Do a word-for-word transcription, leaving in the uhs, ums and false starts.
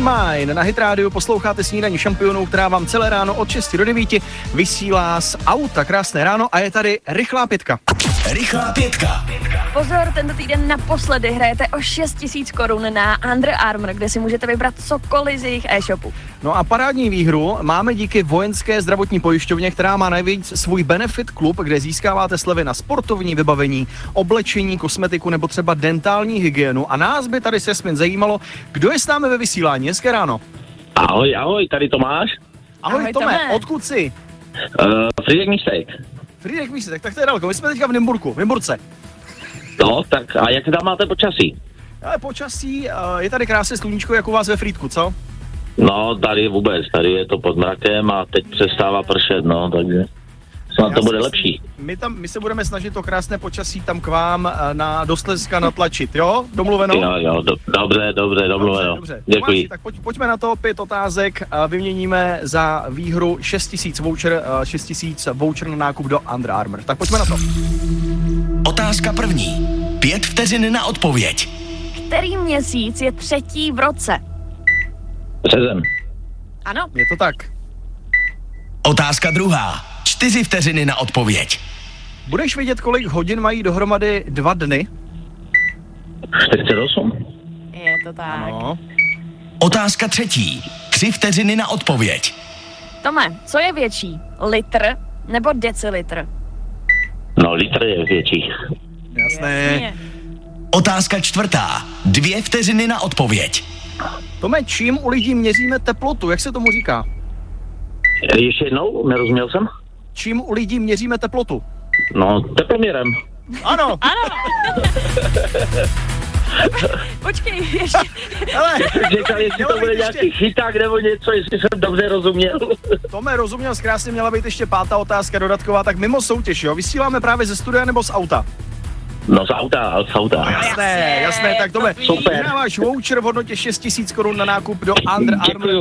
Mine. Na Hit Radio posloucháte Snídaní šampionů, která vám celé ráno od šesti do devíti vysílá z auta. Krásné ráno a je tady rychlá pětka. Rychlá pětka. Pozor, tento týden naposledy hrajete o šest tisíc korun na Under Armour, kde si můžete vybrat cokoliv z jejich e-shopu. No a parádní výhru máme díky Vojenské zdravotní pojišťovně, která má nejvíc svůj Benefit klub, kde získáváte slevy na sportovní vybavení, oblečení, kosmetiku nebo třeba dentální hygienu. A nás by tady se Jasmin zajímalo, kdo je s námi ve vysílání. Hezké ráno. Ahoj, ahoj, tady Tomáš. Ahoj, Ahoj Tome, Tome. odkud jsi? Uh, Friedrich Místek. Friedrich Místek, tak to je daleko. My jsme teďka v Nymburku, v Nymburce. No, tak a jak tam máte počasí? Ale počasí, je tady krásné sluníčko, jako u vás ve Frýdku, co? No, tady vůbec, tady je to pod mrakem a teď přestává pršet, no, takže snad to bude lepší. My, tam, my se budeme snažit to krásné počasí tam k vám na do Slezska natlačit, jo? Domluveno? Jo, jo, do, dobře, dobře, domluveno. Dobře, Děkuji. Tomáši, tak pojď, pojďme na to, pět otázek, vyměníme za výhru šest tisíc voucher, šest tisíc voucher na nákup do Under Armour. Tak pojďme na to. Otázka první. Pět vteřin na odpověď. Který měsíc je třetí v roce? Březen. Ano, Je to tak. Otázka druhá. Čtyři vteřiny na odpověď. Budeš vědět, kolik hodin mají dohromady dva dny? čtyřicet osm. je to tak. No. Otázka třetí. Tři vteřiny na odpověď. Tome, co je větší? Litr nebo decilitr? No, litr je větší. Jasné. Jasně. Otázka čtvrtá. Dvě vteřiny na odpověď. Tome, čím u lidí měříme teplotu? Jak se tomu říká? Ještě jednou, nerozuměl jsem? Čím u lidí měříme teplotu? No, teploměrem. Ano. Ano. Počkej, ještě. Hele, Říkal, jestli to měla bude být nějaký ještě, chyták nebo něco, jestli jsem dobře rozuměl. Tome, rozuměl krásně, měla být ještě pátá otázka dodatková, tak mimo soutěž, jo? Vysíláme právě ze studia nebo z auta? No, z auta, z auta. Jasné, jasné, tak Tome, Super. vyhráváš voucher v hodnotě šest tisíc korun na nákup do Under Armour. Děkuju.